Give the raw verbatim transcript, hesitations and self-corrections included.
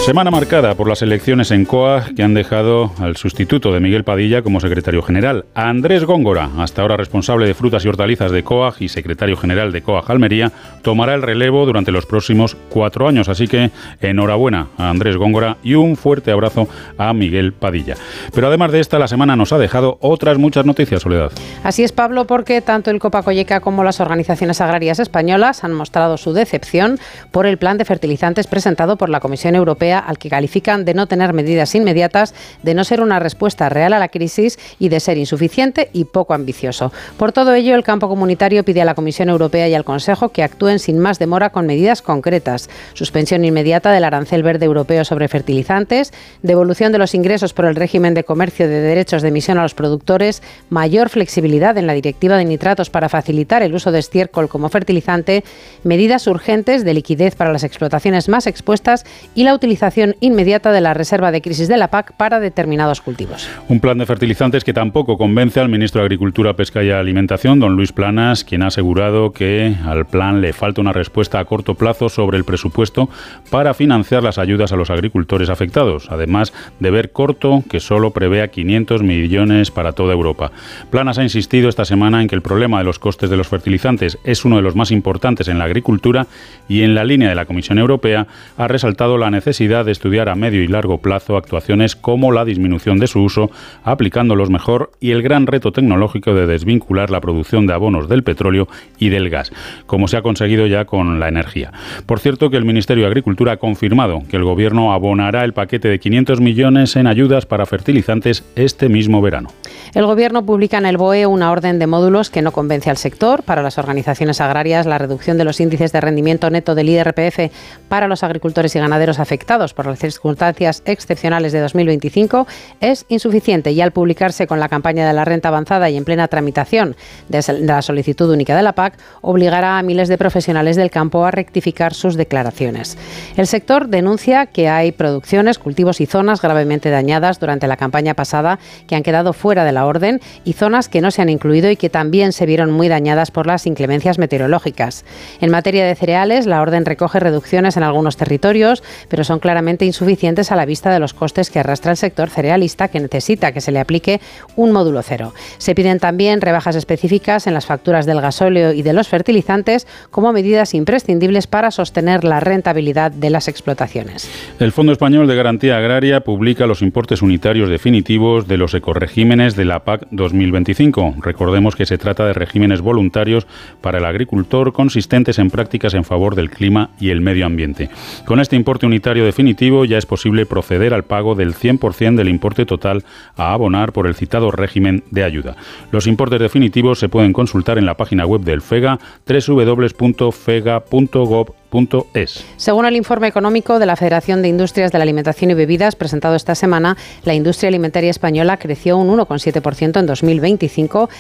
Semana marcada por las elecciones en C O A G que han dejado al sustituto de Miguel Padilla como secretario general. A Andrés Góngora, hasta ahora responsable de frutas y hortalizas de C O A G y secretario general de C O A G Almería, tomará el relevo durante los próximos cuatro años. Así que enhorabuena a Andrés Góngora y un fuerte abrazo a Miguel Padilla. Pero además de esta, la semana nos ha dejado otras muchas noticias, Soledad. Así es, Pablo, porque tanto el Copa Cogeca como las organizaciones agrarias españolas han mostrado su decepción por el plan de fertilizantes presentado por la Comisión Europea, al que califican de no tener medidas inmediatas, de no ser una respuesta real a la crisis y de ser insuficiente y poco ambicioso. Por todo ello, el campo comunitario pide a la Comisión Europea y al Consejo que actúen sin más demora con medidas concretas: suspensión inmediata del arancel verde europeo sobre fertilizantes, devolución de los ingresos por el régimen de comercio de derechos de emisión a los productores, mayor flexibilidad en la directiva de nitratos para facilitar el uso de estiércol como fertilizante, medidas urgentes de liquidez para las explotaciones más expuestas y la utilización inmediata de la reserva de crisis de la P A C para determinados cultivos. Un plan de fertilizantes que tampoco convence al ministro de Agricultura, Pesca y Alimentación, don Luis Planas, quien ha asegurado que al plan le falta una respuesta a corto plazo sobre el presupuesto para financiar las ayudas a los agricultores afectados, además de ver corto que solo prevea quinientos millones para toda Europa. Planas ha insistido esta semana en que el problema de los costes de los fertilizantes es uno de los más importantes en la agricultura y, en la línea de la Comisión Europea, ha resaltado la necesidad de estudiar a medio y largo plazo actuaciones como la disminución de su uso, aplicándolos mejor, y el gran reto tecnológico de desvincular la producción de abonos del petróleo y del gas, como se ha conseguido ya con la energía. Por cierto, que el Ministerio de Agricultura ha confirmado que el Gobierno abonará el paquete de quinientos millones en ayudas para fertilizantes este mismo verano. El Gobierno publica en el B O E una orden de módulos que no convence al sector. Para las organizaciones agrarias, la reducción de los índices de rendimiento neto del I R P F para los agricultores y ganaderos afectados por las circunstancias excepcionales de dos mil veinticinco es insuficiente, y al publicarse con la campaña de la renta avanzada y en plena tramitación de la solicitud única de la P A C, obligará a miles de profesionales del campo a rectificar sus declaraciones. El sector denuncia que hay producciones, cultivos y zonas gravemente dañadas durante la campaña pasada que han quedado fuera de la orden, y zonas que no se han incluido y que también se vieron muy dañadas por las inclemencias meteorológicas. En materia de cereales, la orden recoge reducciones en algunos territorios, pero son claramente insuficientes a la vista de los costes que arrastra el sector cerealista, que necesita que se le aplique un módulo cero. Se piden también rebajas específicas en las facturas del gasóleo y de los fertilizantes como medidas imprescindibles para sostener la rentabilidad de las explotaciones. El Fondo Español de Garantía Agraria publica los importes unitarios definitivos de los ecoregímenes de la P A C dos mil veinticinco. Recordemos que se trata de regímenes voluntarios para el agricultor consistentes en prácticas en favor del clima y el medio ambiente. Con este importe unitario definitivo ya es posible proceder al pago del cien por ciento del importe total a abonar por el citado régimen de ayuda. Los importes definitivos se pueden consultar en la página web del FEGA, doble u doble u doble u punto fega punto gob punto es. Según el informe económico de la Federación de Industrias de la Alimentación y Bebidas presentado esta semana, la industria alimentaria española creció un uno coma siete por ciento en dos mil veinticinco,